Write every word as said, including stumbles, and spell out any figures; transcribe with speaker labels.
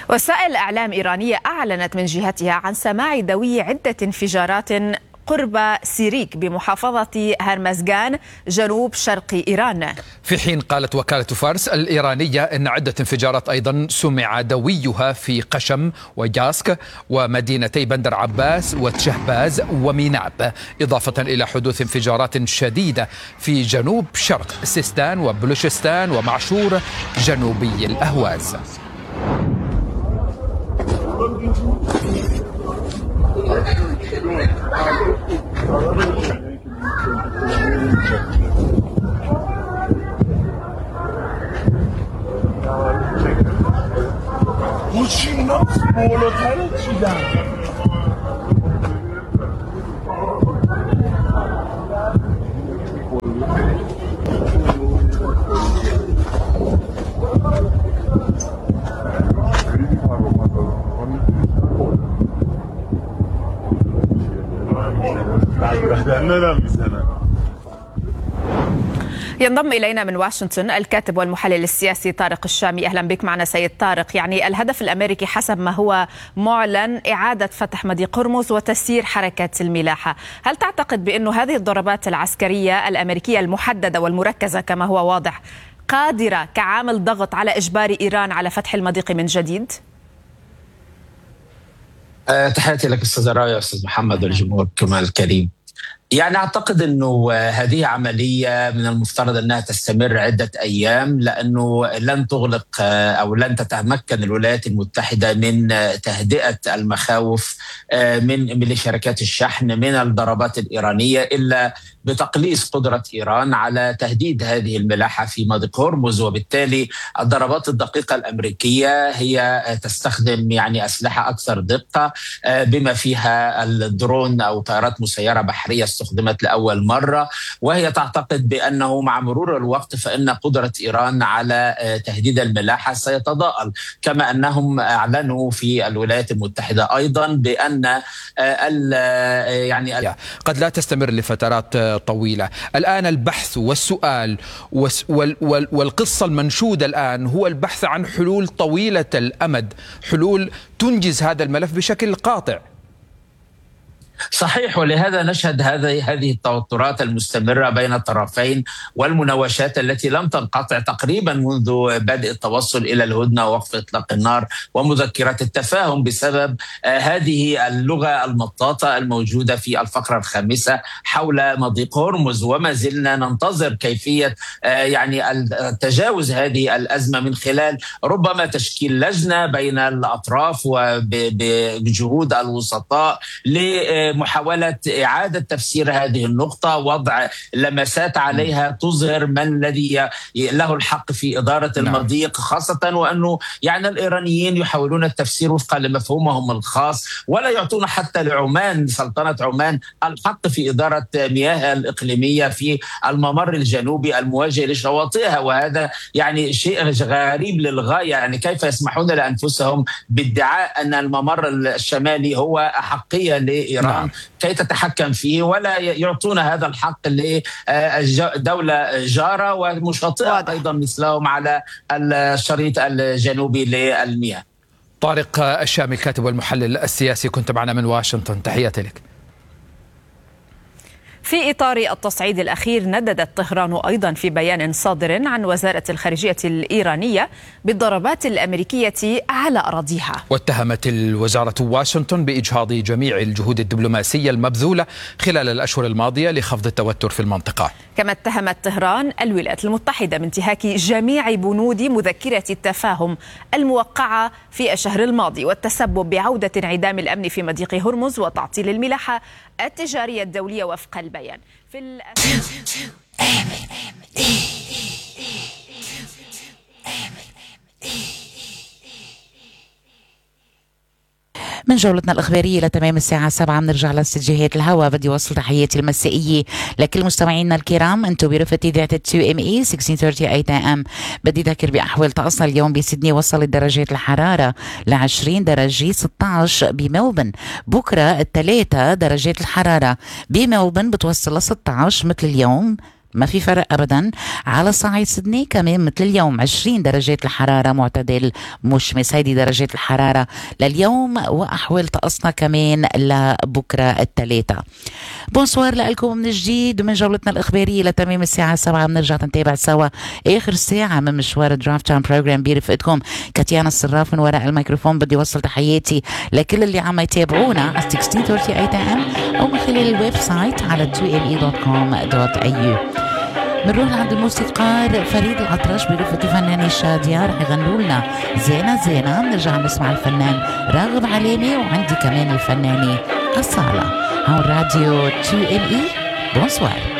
Speaker 1: وسائل إعلام إيرانية أعلنت من جهتها عن سماع دوي عدة انفجارات قرب سيريك بمحافظة هرمزغان جنوب شرق إيران،
Speaker 2: في حين قالت وكالة فارس الإيرانية أن عدة انفجارات أيضا سمع دويها في قشم وجاسك ومدينتي بندر عباس وتشهباز وميناب، إضافة إلى حدوث انفجارات شديدة في جنوب شرق سيستان وبلوشستان ومعشور جنوبي الأهواز.
Speaker 1: ينضم إلينا من واشنطن الكاتب والمحلل السياسي طارق الشامي. أهلا بك معنا سيد طارق. يعني الهدف الأمريكي حسب ما هو معلن إعادة فتح مضيق هرمز وتسيير حركة الملاحة. هل تعتقد بأن هذه الضربات العسكرية الأمريكية المحددة والمركزة كما هو واضح قادرة كعامل ضغط على إجبار إيران على فتح المضيق من جديد؟
Speaker 3: أه تحياتي لك أستاذ رايا أستاذ محمد والجمهور كمان الكريم. يعني أعتقد أنه هذه عملية من المفترض أنها تستمر عدة أيام، لأنه لن تغلق أو لن تتمكن الولايات المتحدة من تهدئة المخاوف من من شركات الشحن من الضربات الإيرانية إلا بتقليص قدرة إيران على تهديد هذه الملاحة في مضيق هرمز. وبالتالي الضربات الدقيقة الأمريكية هي تستخدم يعني أسلحة أكثر دقة بما فيها الدرون أو طائرات مسيرة بحرية استخدمت لأول مرة، وهي تعتقد بأنه مع مرور الوقت فإن قدرة إيران على تهديد الملاحة سيتضاءل، كما أنهم أعلنوا في الولايات المتحدة أيضا بأن يعني
Speaker 2: قد لا تستمر لفترات طويلة. الآن البحث والسؤال والقصة المنشودة الآن هو البحث عن حلول طويلة الأمد، حلول تنجز هذا الملف بشكل قاطع.
Speaker 3: صحيح، ولهذا نشهد هذه هذه التوترات المستمرة بين الطرفين والمناوشات التي لم تنقطع تقريبا منذ بدء التوصل إلى الهدنة ووقف إطلاق النار ومذكرات التفاهم بسبب هذه اللغة المطاطة الموجودة في الفقرة الخامسة حول مضيق هرمز. وما زلنا ننتظر كيفية يعني تجاوز هذه الأزمة من خلال ربما تشكيل لجنة بين الأطراف وبجهود الوسطاء ل محاولة إعادة تفسير هذه النقطة، وضع لمسات عليها تظهر من الذي له الحق في إدارة المضيق، خاصة وأنه يعني الإيرانيين يحاولون التفسير وفقا لمفهومهم الخاص ولا يعطون حتى لعمان سلطنة عمان الحق في إدارة مياه الإقليمية في الممر الجنوبي المواجه لشواطئها. وهذا يعني شيء غريب للغاية، يعني كيف يسمحون لأنفسهم بادعاء أن الممر الشمالي هو أحقية لإيران كي تتحكم فيه، ولا يعطون هذا الحق لدولة جارة ومشاطئة أيضا مثلهم على الشريط الجنوبي للمياه.
Speaker 2: طارق الشامي الكاتب والمحلل السياسي كنت معنا من واشنطن، تحياتي لك.
Speaker 1: في إطار التصعيد الأخير نددت طهران أيضا في بيان صادر عن وزارة الخارجية الإيرانية بالضربات الأمريكية على أراضيها.
Speaker 2: واتهمت الوزارة واشنطن بإجهاض جميع الجهود الدبلوماسية المبذولة خلال الأشهر الماضية لخفض التوتر في المنطقة.
Speaker 1: كما اتهمت طهران الولايات المتحدة بانتهاك جميع بنود مذكرة التفاهم الموقعة في الشهر الماضي والتسبب بعودة انعدام الأمن في مضيق هرمز وتعطيل الملاحة التجارية الدولية وفق البيان. في
Speaker 4: من جولتنا الإخبارية لتمام الساعة سبعة بنرجع لاستديوهات الهواء. بدي أوصل تحياتي المسائية لكل مستمعينا الكرام. أنتم برفقة إذاعة اثنين ام اي ستة ثلاثين ثمانية ام. بدي أذكر بأحوال طقسنا اليوم. بسيدني وصلت درجات الحرارة ل عشرين درجة، ستة عشر بملبن. بكرة الثلاثة درجات الحرارة بملبن بتوصل ل ستة عشر مثل اليوم ما في فرق أبدا. على صعيد سيدني كمان مثل اليوم عشرين درجة الحرارة معتدل مشمس، هيدي درجة الحرارة لليوم وأحوال طقسنا كمان لبكرة الثلاثاء. بونسوار لكم من جديد ومن جولتنا الإخبارية لتمام الساعة سبعة بنرجع نتابع سوا آخر ساعة من مشوار درافت تايم بروجرام برفقتكم كاتيانا الصراف من وراء الميكروفون. بدي وصل تحياتي لكل اللي عم يتابعونا على ستة عشر ثلاثين اي ام أو من خلال الويب سايت على تو ام اي دوت كوم دوت اي يو. بنروح لعند الموسيقار فريد الأطرش برفقة الفنانة شادية، رح يغنوا لنا زينة زينة. بنرجع نسمع الفنان راغب عليني وعندي كمان الفنانة أصالة. هون راديو تو ام اي. بونسوار.